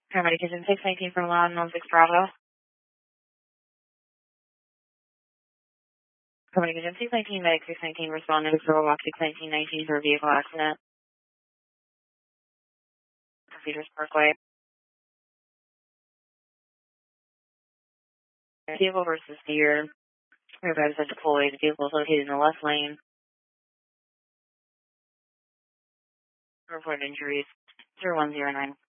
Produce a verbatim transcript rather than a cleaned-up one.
Paramedic Kitchen six nineteen from Loud one six Bravo. Paramedic Kitchen six nineteen, Medic six nineteen responded to Roblox six nineteen nineteen for a vehicle accident. Cedars Parkway. Vehicle versus deer. Everybody's been deployed. Vehicle is located in the left lane. Report injuries. zero one zero nine.